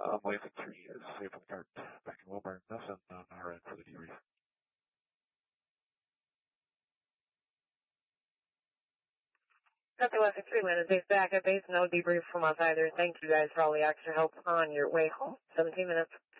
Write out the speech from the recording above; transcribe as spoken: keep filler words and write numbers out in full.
Uh, I'm waiting for three, uh, safe on the cart back in Woburn, nothing on our end for the debrief. Copy one six three, landed base back at base, no debrief from us either. Thank you guys for all the extra help on your way home. seventeen minutes.